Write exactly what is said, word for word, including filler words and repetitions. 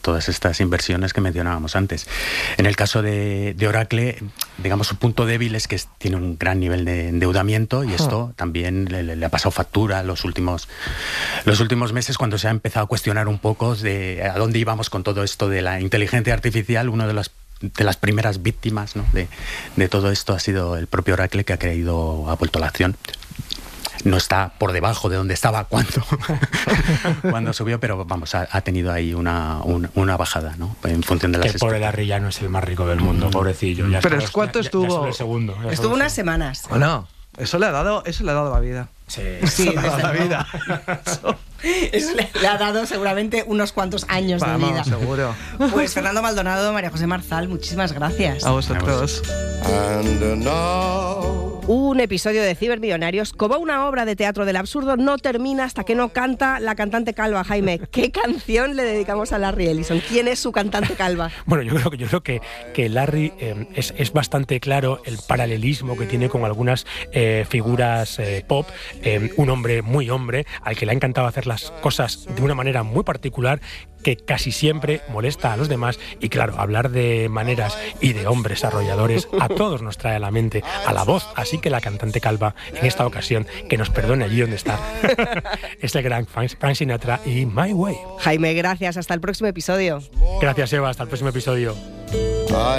todas estas inversiones que mencionábamos antes. En el caso de, de Oracle, digamos, su punto débil es que es, tiene un gran nivel de endeudamiento y esto también le, le ha pasado factura los últimos, los últimos meses, cuando se ha empezado a cuestionar un poco de a dónde íbamos con todo esto de la inteligencia artificial. Uno de los de las primeras víctimas, ¿no?, de, de todo esto ha sido el propio Oracle, que ha creído, ha vuelto a la acción. No está por debajo de donde estaba cuando, cuando subió, pero vamos, ha, ha tenido ahí una, una, una bajada, ¿no?, en función de las... Que pobre Larry ya no es el más rico del mundo, mm. pobrecillo. Ya pero es ¿cuánto ya, estuvo? Ya el segundo, ya estuvo unas semanas. Bueno, eso le ha dado, eso le ha dado la vida. Sí, sí, eso le ha dado la vida. Eso. Eso le, le ha dado seguramente unos cuantos años Vamos, de vida. Seguro. Pues Fernando Maldonado, María José Marzal, muchísimas gracias. A vosotros. And now... Un episodio de Cibermillonarios, como una obra de teatro del absurdo, no termina hasta que no canta la cantante calva. Jaime, ¿qué canción le dedicamos a Larry Ellison? ¿Quién es su cantante calva? Bueno, yo creo que yo creo que, que Larry eh, es, es bastante claro el paralelismo que tiene con algunas eh, figuras eh, pop. Eh, un hombre muy hombre, al que le ha encantado hacer las cosas de una manera muy particular, que casi siempre molesta a los demás, y claro, hablar de maneras y de hombres arrolladores a todos nos trae a la mente a la voz, así que la cantante calva, en esta ocasión, que nos perdone allí donde está, es el gran Frank Sinatra y My Way. Jaime, gracias, hasta el próximo episodio. Gracias, Eva, hasta el próximo episodio. I